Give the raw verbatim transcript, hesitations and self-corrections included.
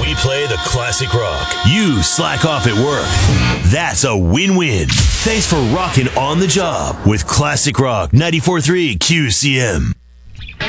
They play the classic rock. You slack off at work. That's a win-win. Thanks for rocking on the job with Classic Rock ninety-four point three Q C M.